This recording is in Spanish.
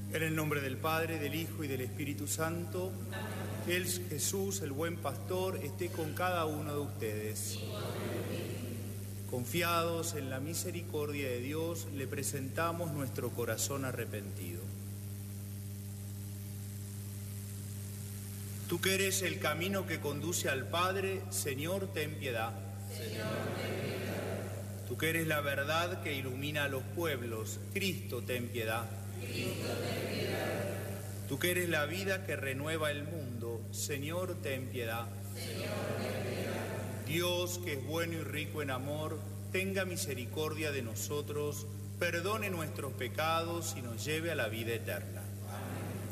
En el nombre del Padre, del Hijo y del Espíritu Santo, que Jesús, el buen pastor, esté con cada uno de ustedes. Confiados en la misericordia de Dios, le presentamos nuestro corazón arrepentido. Tú que eres el camino que conduce al Padre, Señor, ten piedad. Señor, ten piedad. Tú que eres la verdad que ilumina a los pueblos, Cristo, ten piedad. Cristo, ten piedad. Tú que eres la vida que renueva el mundo, Señor, ten piedad. Señor, ten piedad. Dios, que es bueno y rico en amor, tenga misericordia de nosotros, perdone nuestros pecados y nos lleve a la vida eterna.